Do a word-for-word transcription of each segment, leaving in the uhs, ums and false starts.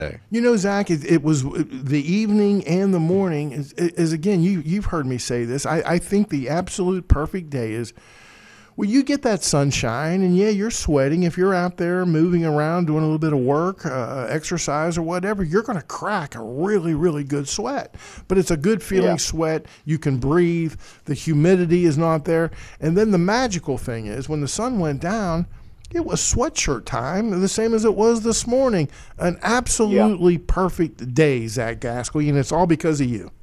You know, Zach, it, it was the evening and the morning is, is again, you, you've heard me say this. I, I think the absolute perfect day is well, you get that sunshine, and yeah, you're sweating. If you're out there moving around, doing a little bit of work, uh, exercise, or whatever, you're going to crack a really, really good sweat. But it's a good feeling yeah. sweat. You can breathe. The humidity is not there. And then the magical thing is when the sun went down, it was sweatshirt time, the same as it was this morning. An absolutely yeah. perfect day, Zach Gascally, and it's all because of you.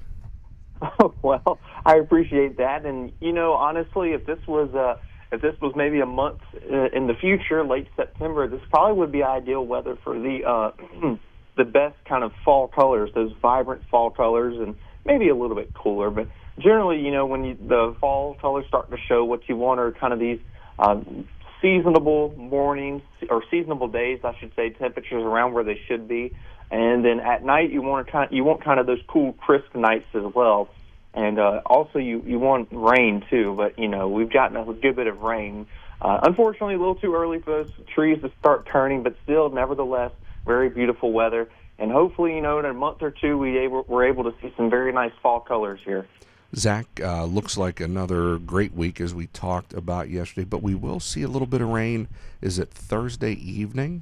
Oh, well, I appreciate that. And, you know, honestly, if this was uh, if this was maybe a month uh, in the future, late September, this probably would be ideal weather for the uh, the best kind of fall colors, those vibrant fall colors, and maybe a little bit cooler. But generally, you know, when you, the fall colors start to show, what you want are kind of these um, seasonable mornings or seasonable days, I should say, temperatures around where they should be. And then at night, you want to kind of, you want kind of those cool, crisp nights as well. And uh, also, you, you want rain too. But you know, we've gotten a good bit of rain. Uh, unfortunately, a little too early for those trees to start turning, but still, nevertheless, very beautiful weather. And hopefully, you know, in a month or two, we able, we're able to see some very nice fall colors here. Zach, uh, looks like another great week as we talked about yesterday. But we will see a little bit of rain. Is it Thursday evening?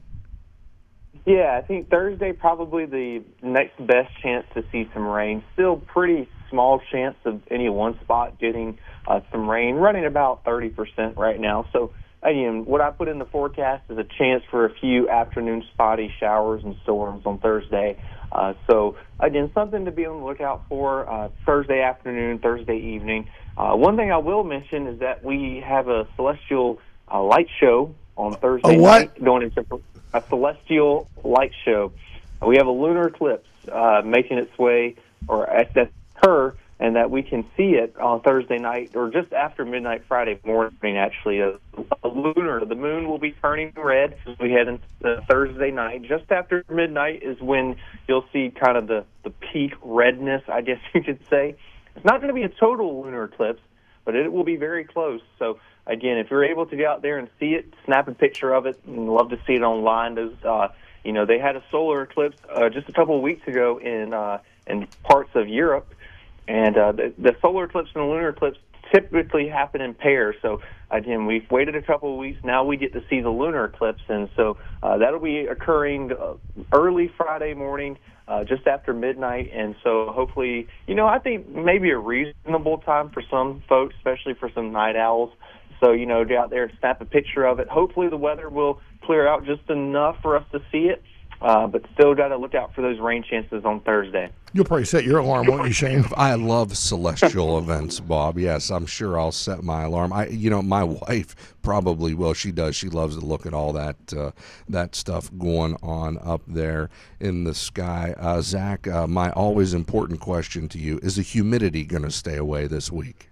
Yeah, I think Thursday probably the next best chance to see some rain. Still pretty small chance of any one spot getting uh, some rain, running about thirty percent right now. So, again, what I put in the forecast is a chance for a few afternoon spotty showers and storms on Thursday. Uh, so, again, something to be on the lookout for uh, Thursday afternoon, Thursday evening. Uh, one thing I will mention is that we have a celestial uh, light show on Thursday a what? night going into a celestial light show. We have a lunar eclipse uh, making its way, or that's her, and that we can see it on Thursday night, or just after midnight Friday morning, actually. A, a lunar, the moon will be turning red as we head into Thursday night. Just after midnight is when you'll see kind of the, the peak redness, I guess you could say. It's not going to be a total lunar eclipse, but it will be very close. So, again, if you're able to get out there and see it, snap a picture of it, and love to see it online. Those, uh, you know, they had a solar eclipse uh, just a couple of weeks ago in uh, in parts of Europe, and uh, the, the solar eclipse and the lunar eclipse typically happen in pairs. So, again, we've waited a couple of weeks. Now we get to see the lunar eclipse, and so uh, that'll be occurring uh, early Friday morning, uh, just after midnight. And so hopefully, you know, I think maybe a reasonable time for some folks, especially for some night owls. So, you know, get out there and snap a picture of it. Hopefully the weather will clear out just enough for us to see it, uh, but still got to look out for those rain chances on Thursday. You'll probably set your alarm, won't you, Shane? I love celestial events, Bob. Yes, I'm sure I'll set my alarm. I, you know, my wife probably will. She does. She loves to look at all that uh, that stuff going on up there in the sky. Uh, Zach, uh, my always important question to you, is the humidity going to stay away this week?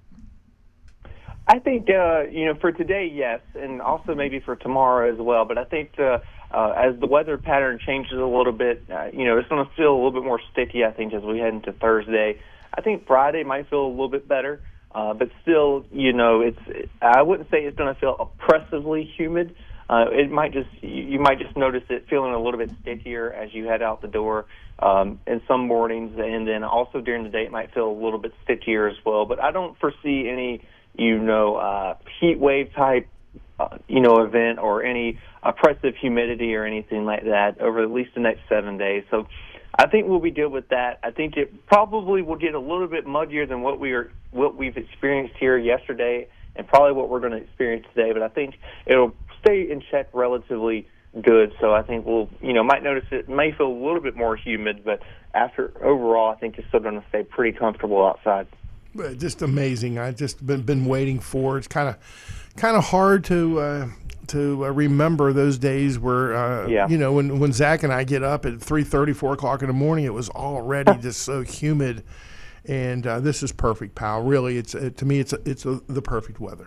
I think, uh, you know, for today, yes, and also maybe for tomorrow as well. But I think uh, uh, as the weather pattern changes a little bit, uh, you know, it's going to feel a little bit more sticky, I think, as we head into Thursday. I think Friday might feel a little bit better, uh, but still, you know, it's. I wouldn't say it's going to feel oppressively humid. Uh, it might just, you might just notice it feeling a little bit stickier as you head out the door um, in some mornings, and then also during the day it might feel a little bit stickier as well. But I don't foresee any, you know, uh, heat wave type, uh, you know, event or any oppressive humidity or anything like that over at least the next seven days. So I think we'll be good with that. I think it probably will get a little bit muddier than what we are, what we've experienced here yesterday, and probably what we're going to experience today. But I think it'll stay in check relatively good. So I think we'll, you know, might notice it may feel a little bit more humid, but after overall, I think it's still going to stay pretty comfortable outside. Just amazing. I've just been been waiting for. It's kind of kind of hard to uh, to uh, remember those days where uh, yeah. you know when, when Zach and I get up at three thirty, four o'clock in the morning, it was already just so humid. And uh, this is perfect, pal. Really, it's uh, to me, it's a, it's a, the perfect weather.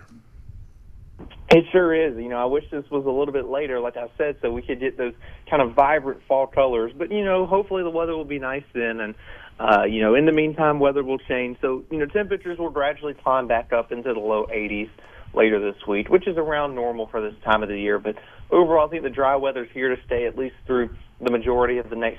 It sure is. You know, I wish this was a little bit later, like I said, so we could get those kind of vibrant fall colors. But, you know, hopefully the weather will be nice then. And, uh, you know, in the meantime, weather will change. So, you know, temperatures will gradually climb back up into the low eighties later this week, which is around normal for this time of the year. But overall, I think the dry weather's here to stay at least through the majority of the next